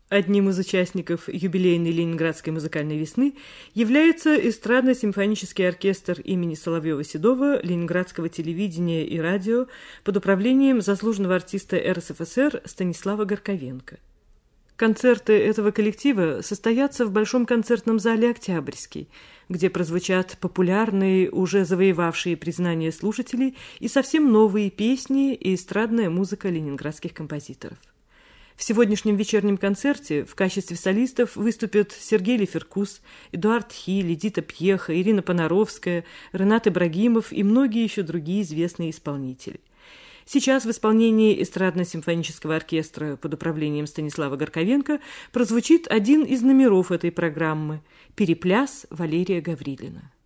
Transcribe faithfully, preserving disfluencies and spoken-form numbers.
Одним из участников юбилейной Ленинградской музыкальной весны является эстрадно-симфонический оркестр имени Соловьева-Седова Ленинградского телевидения и радио под управлением заслуженного артиста эр эс эф эс эр Станислава Горковенко. Концерты этого коллектива состоятся в Большом концертном зале «Октябрьский», где прозвучат популярные, уже завоевавшие признание слушателей, и совсем новые песни и эстрадная музыка ленинградских композиторов. В сегодняшнем вечернем концерте в качестве солистов выступят Сергей Леферкус, Эдуард Хиль, Эдита Пьеха, Ирина Понаровская, Ренат Ибрагимов и многие еще другие известные исполнители. Сейчас в исполнении эстрадно-симфонического оркестра под управлением Станислава Горковенко прозвучит один из номеров этой программы – «Перепляс» Валерия Гаврилина.